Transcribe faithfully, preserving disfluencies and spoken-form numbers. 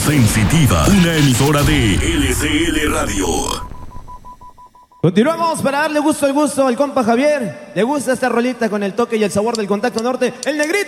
Sensitiva, una emisora de L C L Radio. Continuamos para darle gusto al gusto al compa Javier. Le gusta esta rolita con el toque y el sabor del Contacto Norte. El Negrito.